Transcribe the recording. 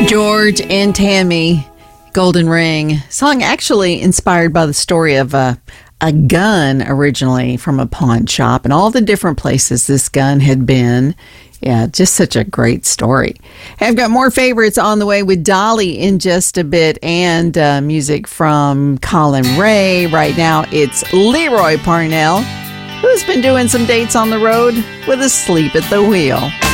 George and Tammy, Golden Ring. Song actually inspired by the story of a gun originally from a pawn shop and all the different places this gun had been. Yeah, just such a great story. I've got more favorites on the way with Dolly in just a bit and music from Colin Ray. Right now, it's Leroy Parnell, who's been doing some dates on the road with Asleep at the Wheel.